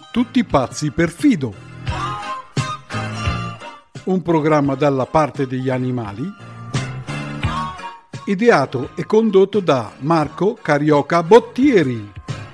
Tutti pazzi per Fido. Un programma dalla parte degli animali, ideato e condotto da Marco Carioca Bottieri.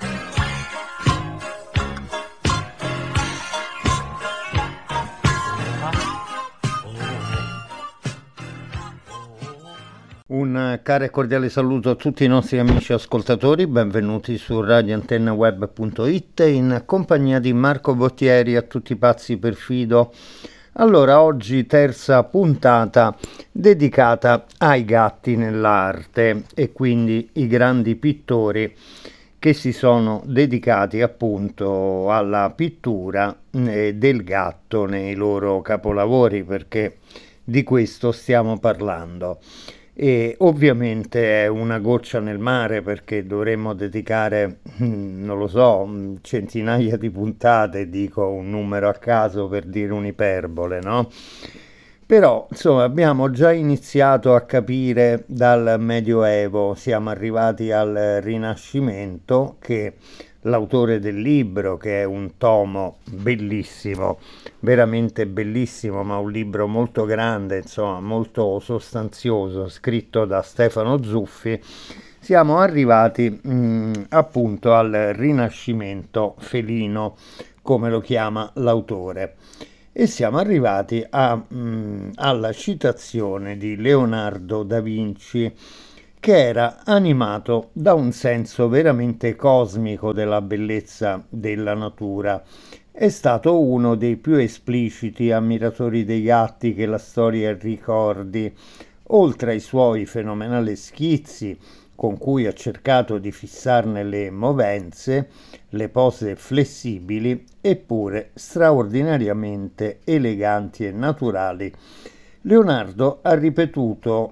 Un caro e cordiale saluto a tutti i nostri amici ascoltatori, benvenuti su radioantennaweb.it in compagnia di Marco Bottieri, a tutti pazzi per Fido. Allora, oggi terza puntata dedicata ai gatti nell'arte e quindi i grandi pittori che si sono dedicati appunto alla pittura del gatto nei loro capolavori, perché di questo stiamo parlando. E ovviamente è una goccia nel mare, perché dovremmo dedicare, non lo so, centinaia di puntate, dico un numero a caso per dire un'iperbole, no? Però, insomma, abbiamo già iniziato a capire dal Medioevo, siamo arrivati al Rinascimento, che l'autore del libro, che è un tomo bellissimo, veramente bellissimo, ma un libro molto grande, insomma, molto sostanzioso, scritto da Stefano Zuffi, siamo arrivati appunto al Rinascimento felino, come lo chiama l'autore. E siamo arrivati alla citazione di Leonardo da Vinci, che era animato da un senso veramente cosmico della bellezza della natura. È stato uno dei più espliciti ammiratori dei gatti che la storia ricordi, oltre ai suoi fenomenali schizzi, con cui ha cercato di fissarne le movenze, le pose flessibili eppure straordinariamente eleganti e naturali. Leonardo ha ripetuto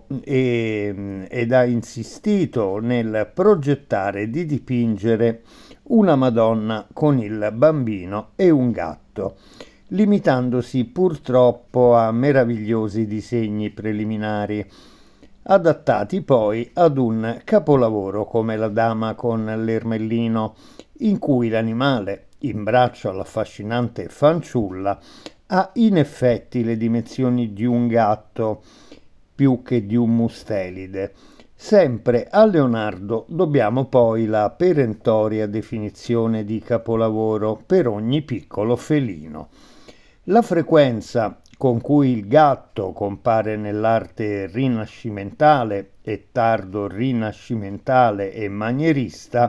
ed ha insistito nel progettare di dipingere una Madonna con il bambino e un gatto, limitandosi purtroppo a meravigliosi disegni preliminari, adattati poi ad un capolavoro come La Dama con l'Ermellino, in cui l'animale, in braccio all'affascinante fanciulla, ha in effetti le dimensioni di un gatto più che di un mustelide. Sempre a Leonardo dobbiamo poi la perentoria definizione di capolavoro per ogni piccolo felino. La frequenza con cui il gatto compare nell'arte rinascimentale e tardo rinascimentale e manierista,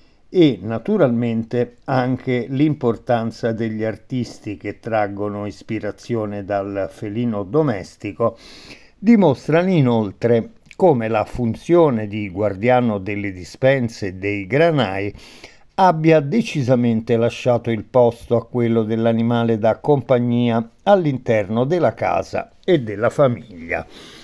e naturalmente anche l'importanza degli artisti che traggono ispirazione dal felino domestico, dimostrano inoltre come la funzione di guardiano delle dispense e dei granai abbia decisamente lasciato il posto a quello dell'animale da compagnia all'interno della casa e della famiglia.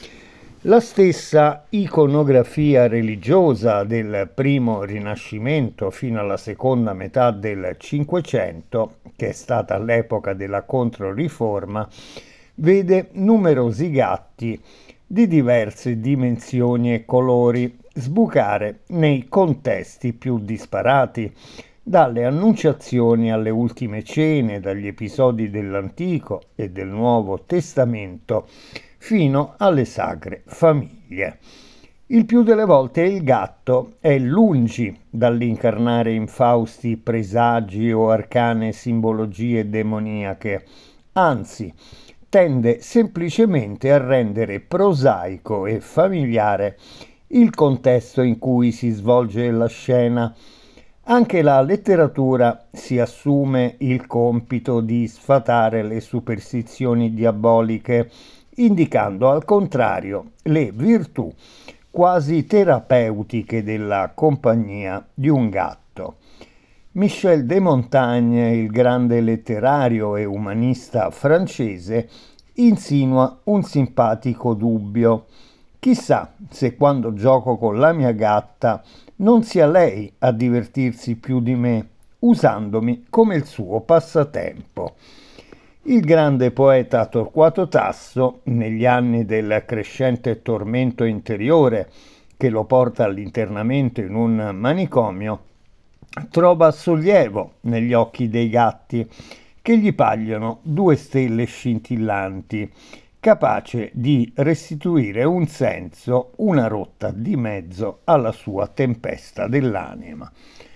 La stessa iconografia religiosa del primo Rinascimento fino alla seconda metà del Cinquecento, che è stata l'epoca della Controriforma, vede numerosi gatti di diverse dimensioni e colori sbucare nei contesti più disparati, dalle Annunciazioni alle Ultime Cene, dagli episodi dell'Antico e del Nuovo Testamento fino alle Sacre Famiglie. Il più delle volte il gatto è lungi dall'incarnare infausti presagi o arcane simbologie demoniache, anzi tende semplicemente a rendere prosaico e familiare il contesto in cui si svolge la scena. Anche la letteratura si assume il compito di sfatare le superstizioni diaboliche, indicando al contrario le virtù quasi terapeutiche della compagnia di un gatto. Michel de Montaigne, il grande letterario e umanista francese, insinua un simpatico dubbio. Chissà se quando gioco con la mia gatta non sia lei a divertirsi più di me, usandomi come il suo passatempo. Il grande poeta Torquato Tasso, negli anni del crescente tormento interiore che lo porta all'internamento in un manicomio, trova sollievo negli occhi dei gatti, che gli paiono due stelle scintillanti, capace di restituire un senso, una rotta di mezzo alla sua tempesta dell'anima.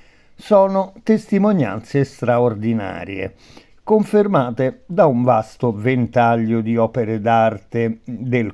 Sono testimonianze straordinarie, confermate da un vasto ventaglio di opere d'arte del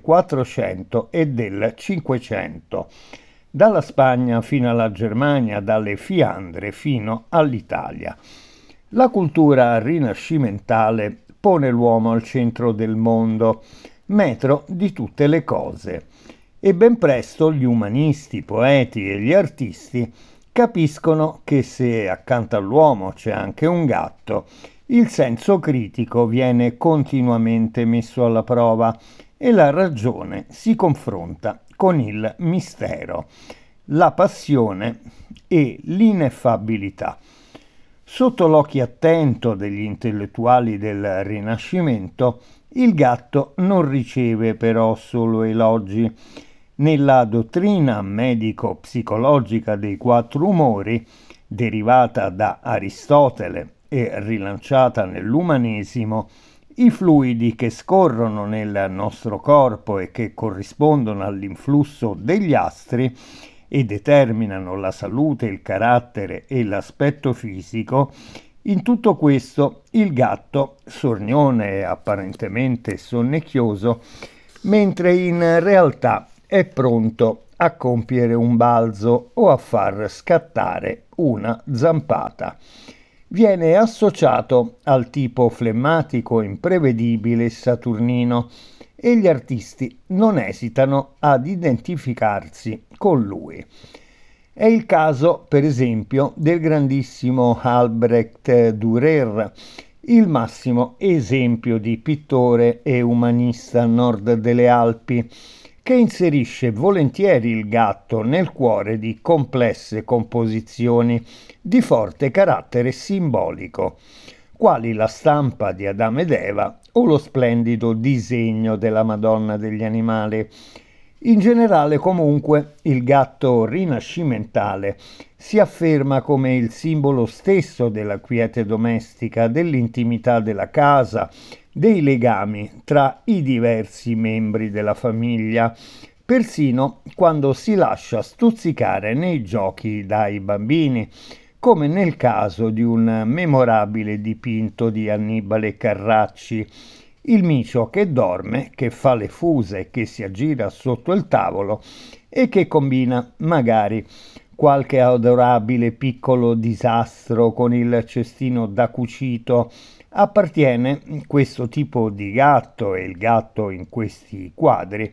400 e del 500, dalla Spagna fino alla Germania, dalle Fiandre fino all'Italia. La cultura rinascimentale pone l'uomo al centro del mondo, metro di tutte le cose, e ben presto gli umanisti, i poeti e gli artisti capiscono che se accanto all'uomo c'è anche un gatto, il senso critico viene continuamente messo alla prova e la ragione si confronta con il mistero, la passione e l'ineffabilità. Sotto l'occhio attento degli intellettuali del Rinascimento, il gatto non riceve però solo elogi. Nella dottrina medico-psicologica dei quattro umori, derivata da Aristotele e rilanciata nell'umanesimo, i fluidi che scorrono nel nostro corpo e che corrispondono all'influsso degli astri e determinano la salute, il carattere e l'aspetto fisico, in tutto questo il gatto, sornione e apparentemente sonnecchioso, mentre in realtà è pronto a compiere un balzo o a far scattare una zampata. Viene associato al tipo flemmatico, imprevedibile saturnino, e gli artisti non esitano ad identificarsi con lui. È il caso, per esempio, del grandissimo Albrecht Dürer, il massimo esempio di pittore e umanista a nord delle Alpi, che inserisce volentieri il gatto nel cuore di complesse composizioni di forte carattere simbolico, quali la stampa di Adamo ed Eva o lo splendido disegno della Madonna degli Animali. In generale, comunque, il gatto rinascimentale si afferma come il simbolo stesso della quiete domestica, dell'intimità della casa, dei legami tra i diversi membri della famiglia, persino quando si lascia stuzzicare nei giochi dai bambini, come nel caso di un memorabile dipinto di Annibale Carracci, il micio che dorme, che fa le fuse, che si aggira sotto il tavolo e che combina magari qualche adorabile piccolo disastro con il cestino da cucito. Appartiene questo tipo di gatto, e il gatto in questi quadri,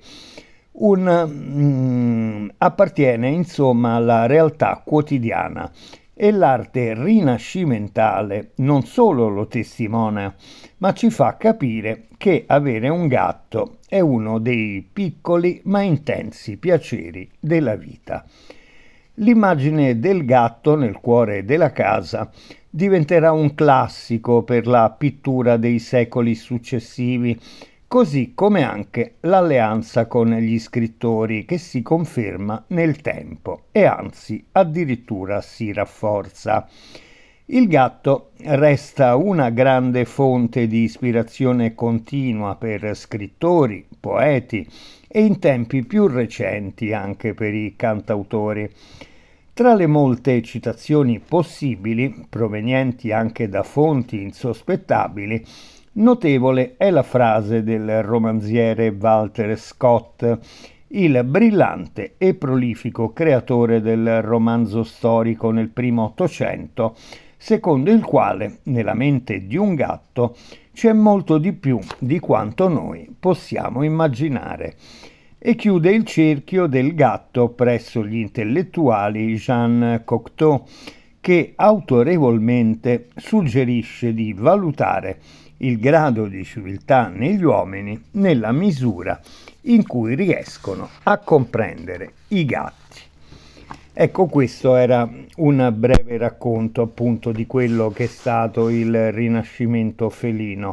appartiene insomma alla realtà quotidiana, e l'arte rinascimentale non solo lo testimonia, ma ci fa capire che avere un gatto è uno dei piccoli ma intensi piaceri della vita. L'immagine del gatto nel cuore della casa diventerà un classico per la pittura dei secoli successivi, così come anche l'alleanza con gli scrittori, che si conferma nel tempo e anzi addirittura si rafforza. Il gatto resta una grande fonte di ispirazione continua per scrittori, poeti e in tempi più recenti anche per i cantautori. Tra le molte citazioni possibili, provenienti anche da fonti insospettabili, notevole è la frase del romanziere Walter Scott, il brillante e prolifico creatore del romanzo storico nel primo Ottocento, secondo il quale nella mente di un gatto c'è molto di più di quanto noi possiamo immaginare. E chiude il cerchio del gatto presso gli intellettuali Jean Cocteau, che autorevolmente suggerisce di valutare il grado di civiltà negli uomini nella misura in cui riescono a comprendere i gatti. Ecco, questo era un breve racconto appunto di quello che è stato il Rinascimento felino.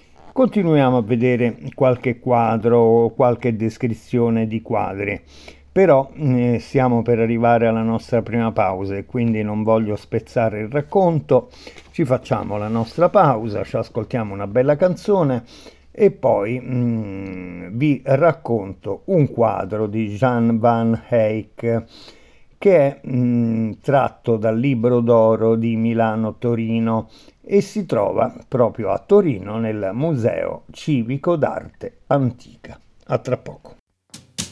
Continuiamo a vedere qualche quadro o qualche descrizione di quadri. Però stiamo per arrivare alla nostra prima pausa e quindi non voglio spezzare il racconto. Ci facciamo la nostra pausa, ci ascoltiamo una bella canzone e poi vi racconto un quadro di Jan van Eyck che è tratto dal Libro d'Oro di Milano-Torino e si trova proprio a Torino nel Museo Civico d'Arte Antica. A tra poco.